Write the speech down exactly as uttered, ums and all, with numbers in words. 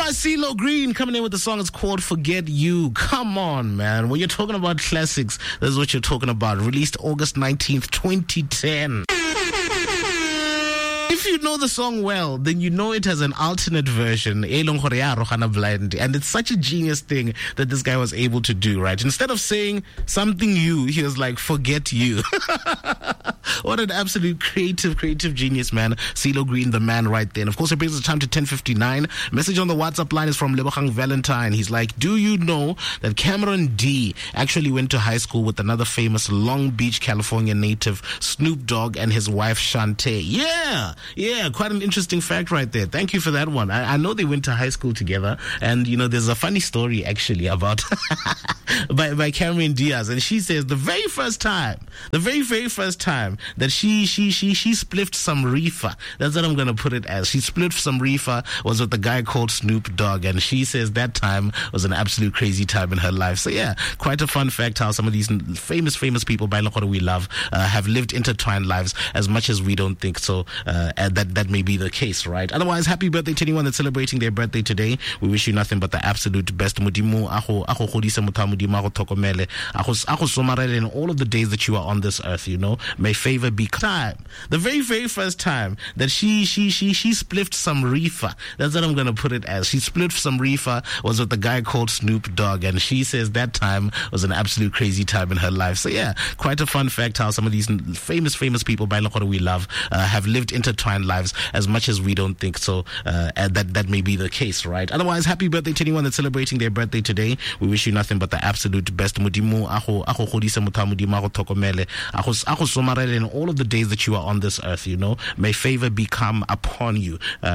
Otherwise, CeeLo Green coming in with the song. It's called Forget You. Come on, man. When you're talking about classics, this is what you're talking about. Released August nineteenth, twenty ten. If you know the song well, then you know it has an alternate version, and it's such a genius thing that this guy was able to do, right? Instead of saying something you, he was like, forget you. What an absolute creative, creative genius, man. CeeLo Green, the man right there. And of course, it brings us time to ten fifty-nine. Message on the WhatsApp line is from Lebogang Valentine. He's like, do you know that Cameron D actually went to high school with another famous Long Beach, California native, Snoop Dogg, and his wife, Shantae? Yeah, yeah, quite an interesting fact right there. Thank you for that one. I, I know they went to high school together. And, you know, there's a funny story, actually, about by, by Cameron Diaz. And she says the very first time, the very, very first time that she she she she spliffed some reefer. That's what I'm gonna put it as. She spliffed some reefer was with a guy called Snoop Dogg, and she says that time was an absolute crazy time in her life. So yeah, quite a fun fact how some of these famous famous people by Lokoro we love uh, have lived intertwined lives as much as we don't think so. Uh, and that that may be the case, right? Otherwise, happy birthday to anyone that's celebrating their birthday today. We wish you nothing but the absolute best. Mudimu aho aho khodisa mutha mudimo aho thokomele aho aho somarele in all of the days that you are on this earth. You know, may favor be time. The very, very first time that she she she she spliffed some reefer. That's what I'm gonna put it as. She spliffed some reefer was with a guy called Snoop Dogg, and she says that time was an absolute crazy time in her life. So yeah, quite a fun fact how some of these famous famous people by Lokoro we love uh, have lived intertwined lives as much as we don't think so. Uh, and that that may be the case, right? Otherwise, happy birthday to anyone that's celebrating their birthday today. We wish you nothing but the absolute best. Mudimu aho aho khodisa mutha mudimo aho thokomele aho aho somarele in all of the days that you are on this earth. You know, may favor become upon you. Uh,